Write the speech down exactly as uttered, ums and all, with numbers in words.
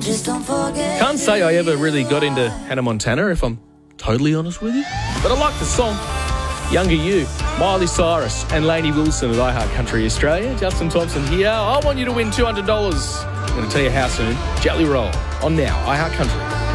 Can't say I ever really got into Hannah Montana, if I'm totally honest with you. But I like the song. Younger You, Miley Cyrus and Lainey Wilson at iHeart Country Australia. Justin Thompson here. I want you to win two hundred dollars. I'm going to tell you how soon. Jelly Roll on now, iHeart Country.